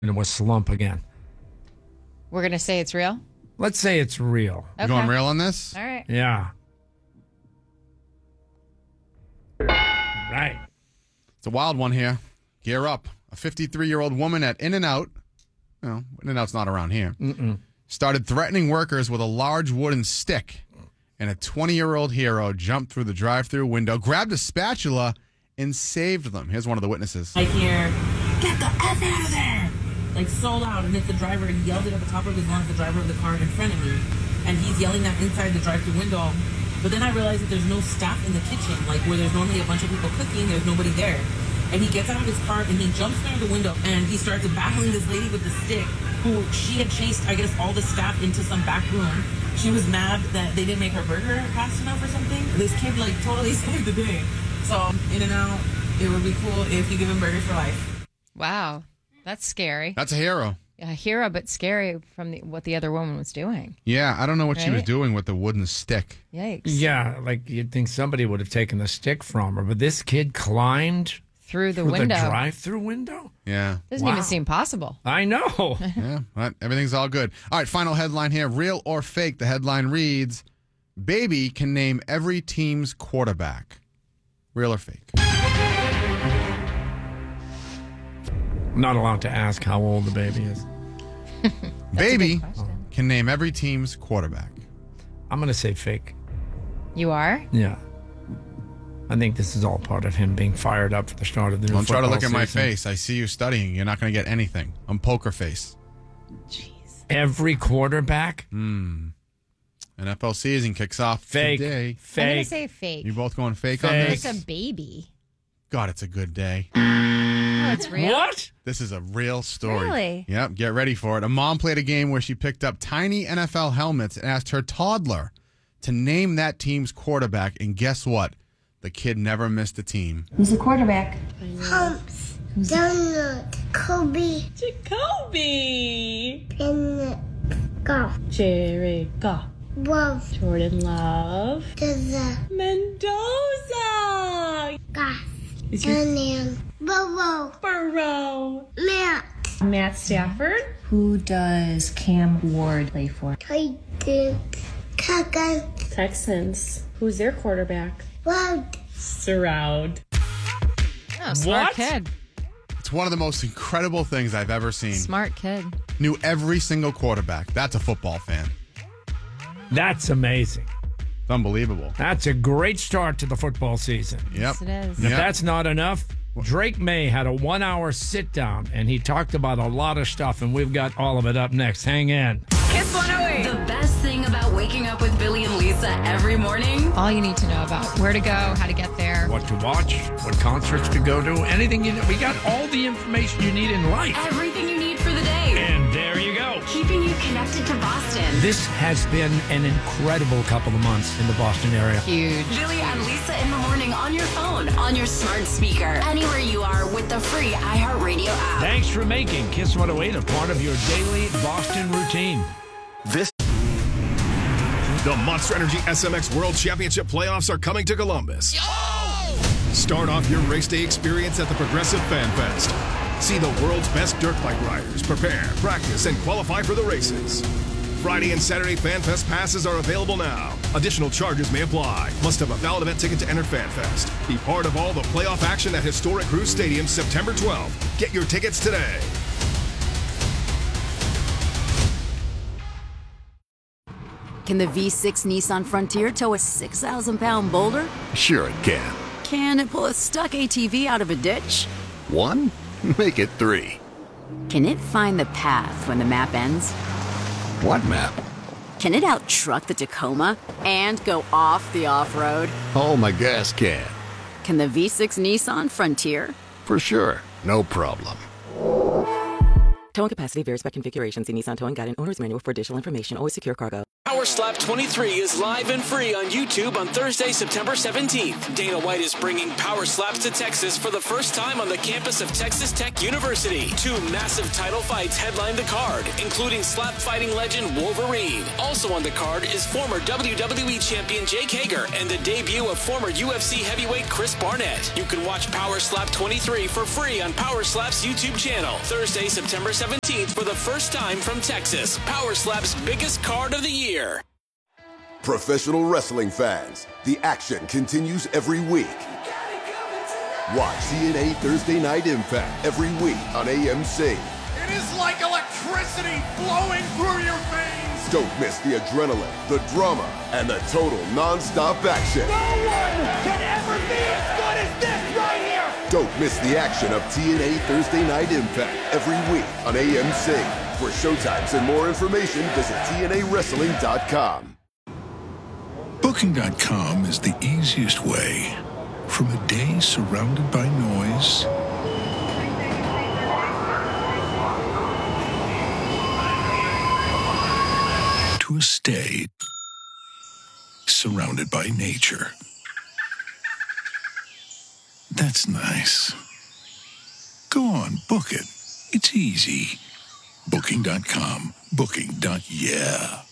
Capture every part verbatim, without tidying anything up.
and we'll slump again. We're going to say it's real? Let's say it's real. Okay. You going real on this? All right. Yeah. Right. It's a wild one here. Gear up. A fifty-three-year-old woman at In-N-Out, no, In-N-Out's not around here, Mm-mm. started threatening workers with a large wooden stick. And a twenty-year-old hero jumped through the drive-thru window, grabbed a spatula, and saved them. Here's one of the witnesses. I hear, "Get the F out of there!" Like so loud, and it's the driver, and he yelled it at the top of his lungs, the driver of the car in front of me. And he's yelling that inside the drive-thru window. But then I realized that there's no staff in the kitchen, like where there's normally a bunch of people cooking, there's nobody there. And he gets out of his car and he jumps through the window and he starts battling this lady with the stick, who she had chased, I guess, all the staff into some back room. She was mad that they didn't make her burger fast enough or something. This kid, like, totally saved the day. So, In-N-Out, it would be cool if you give him burgers for life. Wow. That's scary. That's a hero. A hero, but scary from the, what the other woman was doing. Yeah, I don't know what Right? she was doing with the wooden stick. Yikes. Yeah, like you'd think somebody would have taken the stick from her, but this kid climbed Through the through window. the drive-through window? Yeah. Doesn't Wow. even seem possible. I know. Yeah, but everything's all good. All right, final headline here. Real or fake? The headline reads, Baby can name every team's quarterback. Real or fake? I'm not allowed to ask how old the baby is. Baby question. can name every team's quarterback. I'm going to say fake. You are? Yeah. I think this is all part of him being fired up for the start of the new Don't try to football look at my season. face. I see you studying. You're not going to get anything. I'm poker face. Jeez. Every quarterback? N F L season kicks off Fake. today. I'm going to Fake. say fake. You both going fake, on Fake. this? It's a baby. God, it's a good day. Oh, it's real? What? This is a real story. Really? Yep, get ready for it. A mom played a game where she picked up tiny N F L helmets and asked her toddler to name that team's quarterback. And guess what? The kid never missed a team. Who's the quarterback? Humps, Donald, Kobe, Jacoby, Bennett, Golf, Jared Goff, Wolf, Jordan Love, Deza, Mendoza, Goff, is your Daniel, Bobo, Burrow, Matt, Matt Stafford, Who does Cam Ward play for? Titan, Kagan, Texans. Who's their quarterback? Wild, Stroud. Oh, smart What? kid. It's one of the most incredible things I've ever seen. Smart kid. Knew every single quarterback. That's a football fan. That's amazing. It's unbelievable. That's a great start to the football season. Yep. Yes, it is. And if Yep. that's not enough, Drake May had a one-hour sit-down, and he talked about a lot of stuff, and we've got all of it up next. Hang in. Kiss one oh eight. The best thing about waking up with Billy and Lisa every morning. All you need to know about where to go, how to get there. What to watch, what concerts to go to, anything you We got all the information you need in life. Everything you need for the day. And there you go. Keeping you connected to Boston. This has been an incredible couple of months in the Boston area. Huge. Billy and Lisa in the morning on your phone, on your smart speaker, anywhere you are with the free iHeartRadio app. Thanks for making Kiss one oh eight a part of your daily Boston routine. This The Monster Energy S M X World Championship playoffs are coming to Columbus. Start off your race day experience at the Progressive Fan Fest. See the world's best dirt bike riders prepare, practice, and qualify for the races. Friday and Saturday Fan Fest passes are available now. Additional charges may apply. Must have a valid event ticket to enter Fan Fest. Be part of all the playoff action at historic Cruise Stadium September twelfth. Get your tickets today. Can the V six Nissan Frontier tow a six thousand pound boulder? Sure it can. Can it pull a stuck A T V out of a ditch? One? Make it three. Can it find the path when the map ends? What map? Can it out-truck the Tacoma and go off the off-road? Oh, my gas can. Can the V six Nissan Frontier? For sure. No problem. Towing capacity varies by configuration. See Nissan Towing Guide and Owner's Manual for additional information. Always secure cargo. Power Slap twenty-three is live and free on YouTube on Thursday, September seventeenth. Dana White is bringing Power Slaps to Texas for the first time on the campus of Texas Tech University. Two massive title fights headline the card, including slap fighting legend Wolverine. Also on the card is former W W E champion Jake Hager and the debut of former U F C heavyweight Chris Barnett. You can watch Power Slap twenty-three for free on Power Slap's YouTube channel Thursday, September seventeenth for the first time from Texas. Power Slap's biggest card of the year. Professional wrestling fans, the action continues every week. Watch T N A Thursday Night Impact every week on A M C. It is like electricity flowing through your veins. Don't miss the adrenaline, the drama, and the total non-stop action. No one can ever be as good as this right here. Don't miss the action of T N A Thursday Night Impact every week on A M C. For showtimes and more information, visit T N A wrestling dot com. Booking dot com is the easiest way from a day surrounded by noise to a stay surrounded by nature. That's nice. Go on, book it. It's easy. Booking dot com. Booking. Yeah.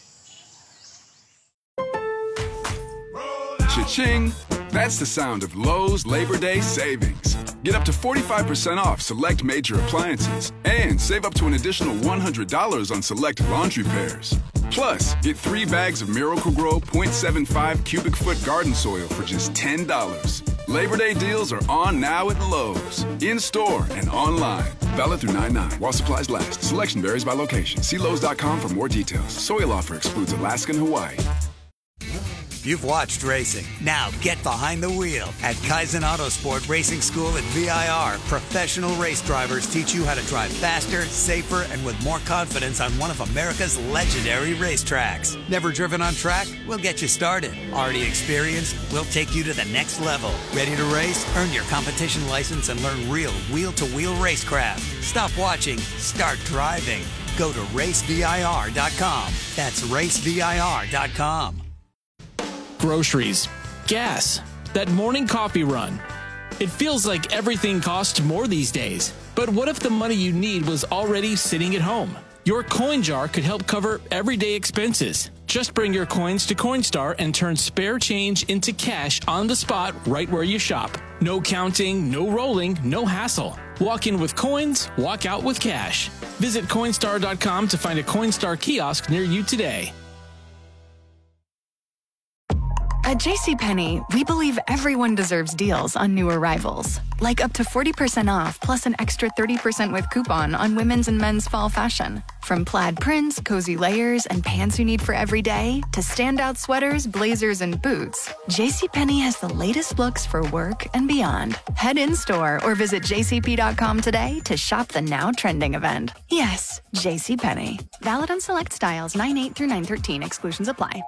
Cha-ching! That's the sound of Lowe's Labor Day savings. Get up to forty-five percent off select major appliances and save up to an additional one hundred dollars on select laundry pairs. Plus, get three bags of Miracle-Gro point seven five cubic foot garden soil for just ten dollars. Labor Day deals are on now at Lowe's, in-store and online. Valid through nine nine while supplies last. Selection varies by location. See Lowe's dot com for more details. Soil offer excludes Alaska and Hawaii. You've watched racing. Now get behind the wheel. At Kaizen Autosport Racing School at V I R, professional race drivers teach you how to drive faster, safer, and with more confidence on one of America's legendary racetracks. Never driven on track? We'll get you started. Already experienced? We'll take you to the next level. Ready to race? Earn your competition license and learn real wheel-to-wheel racecraft. Stop watching. Start driving. Go to race V I R dot com. That's race V I R dot com. Groceries, gas, that morning coffee run. It feels like everything costs more these days. But what if the money you need was already sitting at home? Your coin jar could help cover everyday expenses. Just bring your coins to Coinstar and turn spare change into cash on the spot right where you shop. No counting, no rolling, no hassle. Walk in with coins, walk out with cash. Visit Coinstar dot com to find a Coinstar kiosk near you today. At JCPenney, we believe everyone deserves deals on new arrivals, like up to forty percent off plus an extra thirty percent with coupon on women's and men's fall fashion. From plaid prints, cozy layers, and pants you need for every day, to standout sweaters, blazers, and boots, JCPenney has the latest looks for work and beyond. Head in-store or visit J C P dot com today to shop the now trending event. Yes, JCPenney. Valid on select styles nine eight through nine thirteen. Exclusions apply.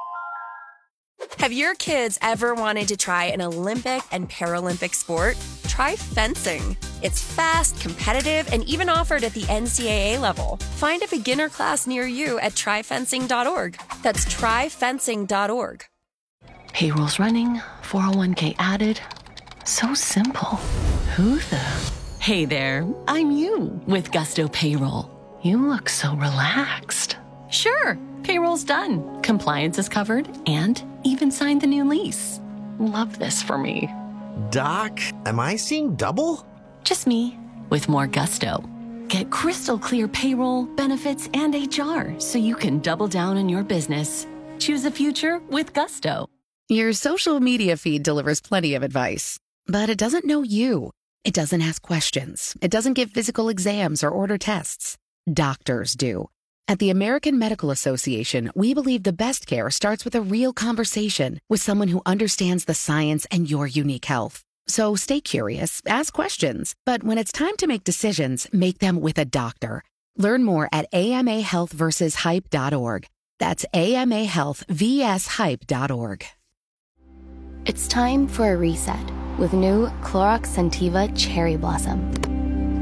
Have your kids ever wanted to try an Olympic and Paralympic sport? Try fencing. It's fast, competitive, and even offered at the N C double A level. Find a beginner class near you at try fencing dot org. That's try fencing dot org. Payroll's running, four oh one k added. So simple. Who the? Hey there, I'm you with Gusto Payroll. You look so relaxed. Sure, payroll's done. Compliance is covered and even signed the new lease. Love this for me. Doc, am I seeing double? Just me, with more gusto. Get crystal clear payroll, benefits, and H R so you can double down in your business. Choose a future with gusto. Your social media feed delivers plenty of advice, but it doesn't know you. It doesn't ask questions. It doesn't give physical exams or order tests. Doctors do. At the American Medical Association, we believe the best care starts with a real conversation with someone who understands the science and your unique health. So stay curious, ask questions, but when it's time to make decisions, make them with a doctor. Learn more at A M A health versus hype dot org. That's A M A health versus hype dot org. It's time for a reset with new Clorox Scentiva Cherry Blossom.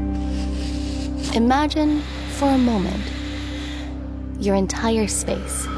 Imagine, for a moment, your entire space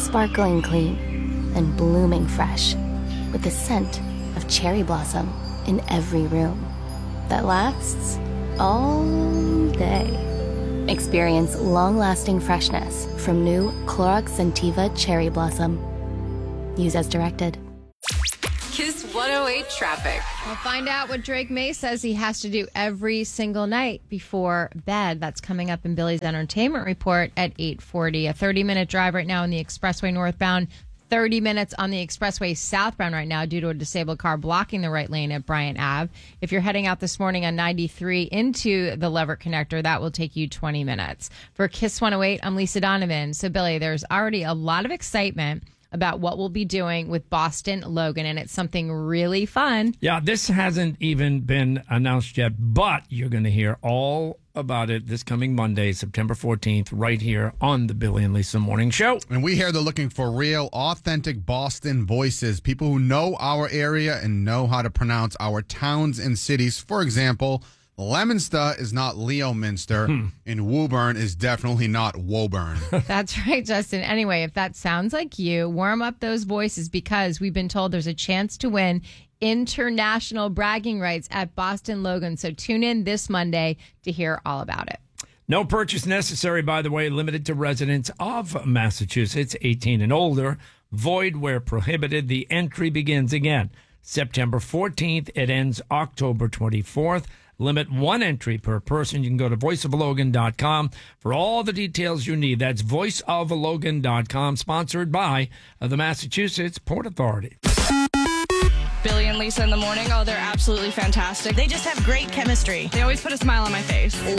sparkling clean and blooming fresh, with the scent of cherry blossom in every room that lasts all day. Experience long-lasting freshness from new Clorox Scentiva Cherry Blossom. Use as directed. Kiss one oh eight traffic. We'll find out what Drake May says he has to do every single night before bed. That's coming up in Billy's Entertainment Report at eight forty. A thirty-minute drive right now on the expressway northbound. thirty minutes on the expressway southbound right now due to a disabled car blocking the right lane at Bryant Ave. If you're heading out this morning on ninety-three into the Leverett Connector, that will take you twenty minutes. For Kiss one oh eight, I'm Lisa Donovan. So, Billy, there's already a lot of excitement about what we'll be doing with Boston Logan, and it's something really fun. Yeah, this hasn't even been announced yet, but you're going to hear all about it this coming Monday, September fourteenth, right here on the Billy and Lisa Morning Show. And we here, they're looking for real, authentic Boston voices, people who know our area and know how to pronounce our towns and cities. For example, Leominster is not Leominster, hmm. and Woburn is definitely not Woburn. That's right, Justin. Anyway, if that sounds like you, warm up those voices because we've been told there's a chance to win international bragging rights at Boston Logan. So tune in this Monday to hear all about it. No purchase necessary, by the way, limited to residents of Massachusetts, eighteen and older. Void where prohibited. The entry begins again September fourteenth. It ends October twenty-fourth. Limit one entry per person. You can go to voice of logan dot com for all the details you need. That's voice of logan dot com, sponsored by the Massachusetts Port Authority. Billy and Lisa in the morning. Oh, they're absolutely fantastic. They just have great chemistry. They always put a smile on my face.